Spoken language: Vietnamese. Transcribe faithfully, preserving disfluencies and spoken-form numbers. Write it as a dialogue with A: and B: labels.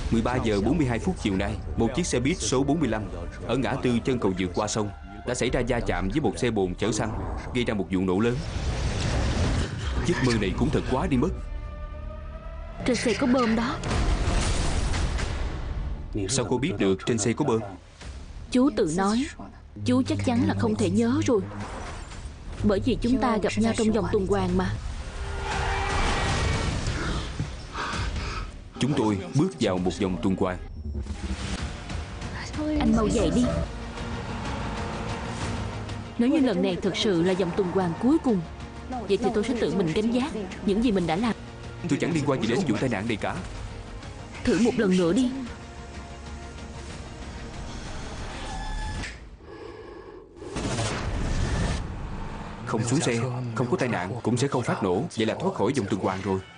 A: mười ba giờ bốn mươi hai phút chiều nay, một chiếc xe buýt số bốn mươi lăm ở ngã tư chân cầu vượt qua sông đã xảy ra va chạm với một xe bồn chở xăng, gây ra một vụ nổ lớn. Giấc mơ này cũng thật quá đi mất.
B: Trên xe có bơm đó.
A: Sao cô biết được trên xe có bơm?
B: Chú tự nói. Chú chắc chắn là không thể nhớ rồi, bởi vì chúng ta gặp nhau trong vòng tuần hoàn mà.
A: Chúng tôi bước vào một vòng tuần hoàn.
B: Anh mau dậy đi. Nếu như lần này thực sự là vòng tuần hoàn cuối cùng, vậy thì tôi sẽ tự mình gánh vác những gì mình đã làm.
A: Tôi chẳng liên quan gì đến vụ tai nạn này cả.
B: Thử một lần nữa đi.
A: Không xuống xe, không có tai nạn, cũng sẽ không phát nổ. Vậy là thoát khỏi vòng tuần hoàn rồi.